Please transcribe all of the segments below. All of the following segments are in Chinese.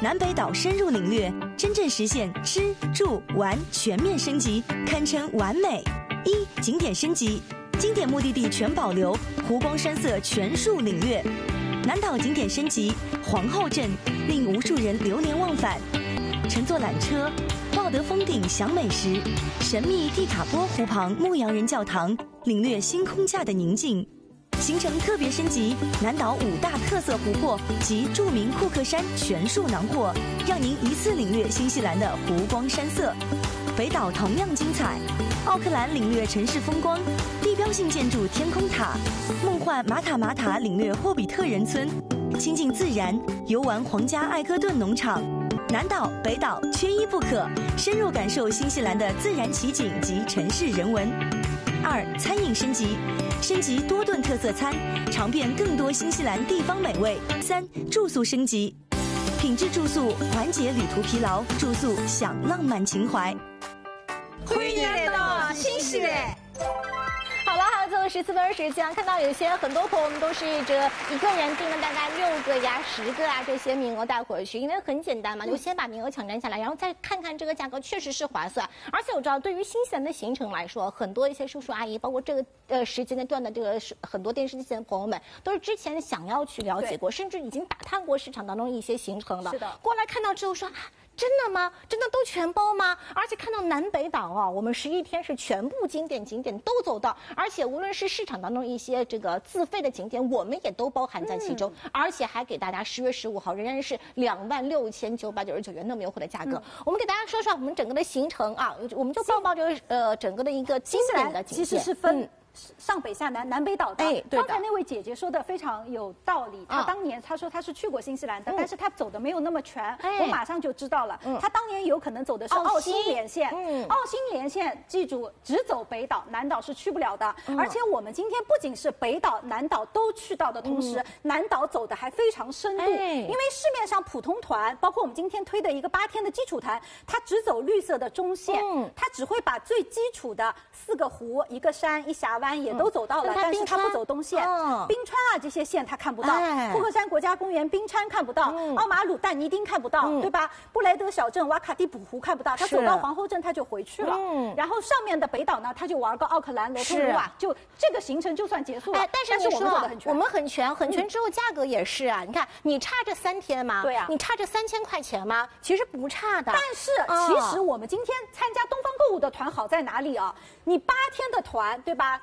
南北岛深入领略，真正实现吃住玩全面升级，堪称完美。景点升级，经典目的地全保留，湖光山色全数领略。南岛景点升级，皇后镇令无数人流连忘返。乘坐缆车，抱得峰顶享美食，神秘蒂卡波湖旁牧羊人教堂，领略星空下的宁静。行程特别升级，南岛5大特色湖泊及著名库克山全数囊括，让您一次领略新西兰的湖光山色。北岛同样精彩，奥克兰领略城市风光，地标性建筑天空塔，梦幻马塔领略霍比特人村，亲近自然，游玩皇家艾戈顿农场。南岛、北岛缺一不可，深入感受新西兰的自然奇景及城市人文。餐饮升级，升级多顿特色餐，尝遍更多新西兰地方美味。住宿升级，品质住宿缓解旅途疲劳，住宿享浪漫情怀。 欢迎来到新西兰。好了，还有最后14分时间，看到有些很多朋友们都是着一个人订了大概6个呀、10个啊这些名额带回去，因为很简单嘛，就先把名额抢占下来，然后再看看这个价格确实是划算。而且我知道，对于新西兰的行程来说，很多一些叔叔阿姨，包括这个时间段的这个很多电视机前的朋友们，都是之前想要去了解过，甚至已经打探过市场当中一些行程了。 是的， 过来看到之后说啊。真的吗？真的都全包吗？而且看到南北岛啊，我们11天是全部景点都走到，而且无论是市场当中一些这个自费的景点，我们也都包含在其中，而且还给大家10月15号仍然是26999元那么优惠的价格。我们给大家说说我们整个的行程啊，我们就报这个整个的一个经典的景点， 其实是分。上北下南，南北岛的。 对刚才那位姐姐说的非常有道理。她当年她说她是去过新西兰的，但是她走的没有那么全。我马上就知道了，她当年有可能走的是澳新连线。澳新连线，记住只走北岛，南岛是去不了的。而且我们今天不仅是北岛、南岛都去到的同时，南岛走的还非常深度。因为市面上普通团，包括我们今天推的一个8天的基础团，它只走绿色的中线，它只会把最基础的4个湖、1个山、1峡湾也都走到了，但是它不走东线，冰川啊这些线它看不到，库克山国家公园冰川看不到，奥马鲁但尼丁看不到，对吧？布莱德小镇、瓦卡蒂普湖看不到，它走到皇后镇它就回去了。然后上面的北岛呢，它就玩个奥克兰、罗托鲁瓦，就这个行程就算结束了。 但是你说我们很全，很全之后价格也是啊，你看你差这3天吗？ 对啊， 你差这3000块钱吗？其实不差的。 但是其实我们今天参加东方购物的团好在哪里啊？你8天的团，对吧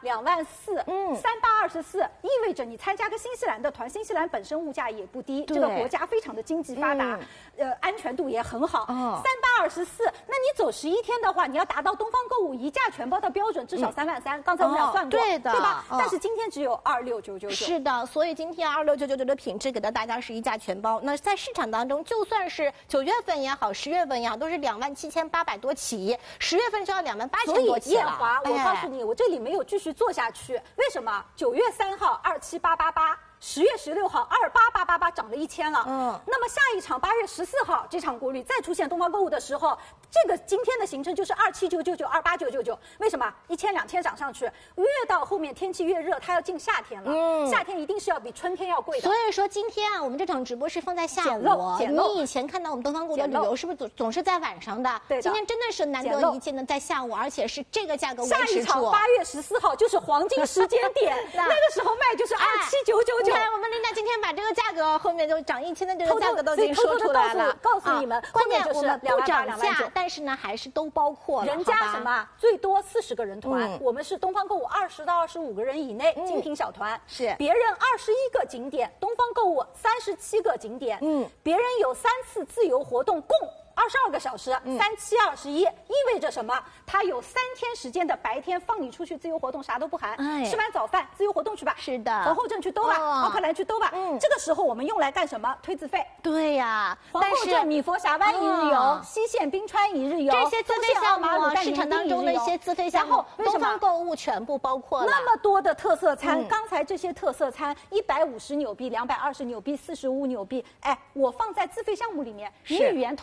？24000，3824，意味着你参加个新西兰的团，新西兰本身物价也不低，这个国家非常的经济发达，安全度也很好。3824，那你走11天的话，你要达到东方购物一价全包的标准，至少33000。刚才我们俩算过， 对的， 对吧？但是今天只有26999。 是的，所以今天26999的品质给到大家是一价全包。那在市场当中，就算是9月份也好，10月份也好，都是27800多起，10月份就要28000多起了。 艳华，我告诉你，我这里没有继续做下去，为什么？9月3号27888，10月16号28888涨了1000了。那么下一场8月14号这场国旅再出现东方购物的时候，这个今天的行程就是27999、28999。为什么？1000、2000涨上去，越到后面天气越热，它要进夏天了。夏天一定是要比春天要贵的。 所以说今天啊，我们这场直播是放在下午。 捡漏。 你以前看到我们东方购物的旅游是不是总是在晚上的？ 对的。 今天真的是难得一见的在下午，而且是这个价格维持住。 下一场8月14号就是黄金时间点，那个时候卖就是27999。 我们琳达今天把这个价格后面就涨1000的这个价格都已经说出来了， 告诉你们， 关键我们不涨价， 但是呢还是都包括了。 人家什么最多40个人团，我们是东方购物20到25个人以内精品小团， 是别人21个景点，东方购物37个景点，别人有3次自由活动，共22个小时，3721，意味着什么？它有3天时间的白天放你出去自由活动，啥都不含，吃完早饭自由活动去吧。 是的， 皇后镇去兜吧，奥克兰去兜吧。这个时候我们用来干什么？推自费。 对呀， 皇后镇、米佛峡湾一日游，西线冰川一日游， 这些自费项目，市场当中的一些自费项目，东方购物全部包括了。 那么多的特色餐，刚才这些特色餐150纽币、220纽币、45纽币，哎，我放在自费项目里面，你语言通了。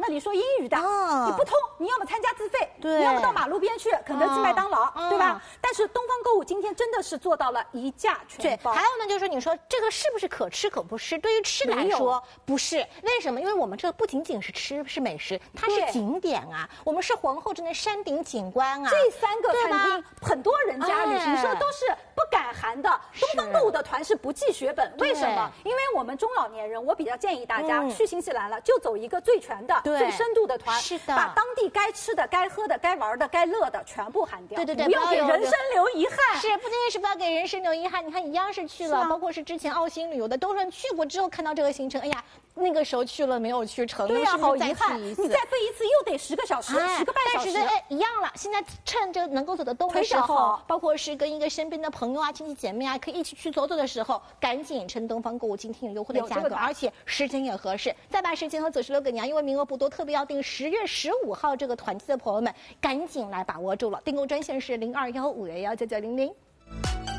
那里说英语的，你不通，你要么参加自费， 对， 你要么到马路边去肯德基、麦当劳，对吧？但是东方购物今天真的是做到了一价全包。 还有呢，就是说，你说这个是不是可吃可不吃？对于吃来说，不是。为什么？因为我们这个不仅仅是吃，是美食，它是景点啊。我们是皇后镇的山顶景观啊。 这3个餐厅，很多人家旅行社都是不敢含的。东方购物的团是不计血本，为什么？因为我们中老年人，我比较建议大家去新西兰了，就走一个最全的、最深度的团， 是的， 把当地该吃的、该喝的、该玩的、该乐的全部含掉。 对， 不要给人生留遗憾。 是，不仅仅是不要给人生留遗憾。你看，你央视去了，包括是之前澳新旅游的，都是去过之后看到这个行程，哎呀，那个时候去了没有去成， 对呀，好遗憾。你再飞一次又得10个小时，10个半小时。 但是一样了。现在趁着能够走得动的时候，包括是跟一个身边的朋友啊、亲戚姐妹啊，可以一起去走走的时候，赶紧趁东方购物今天有优惠的价格，而且时间也合适。再把时间和走势留给你啊，因为名额不多，特别要订10月15号这个团期的朋友们，赶紧来把握住了。订购专线是0215119900。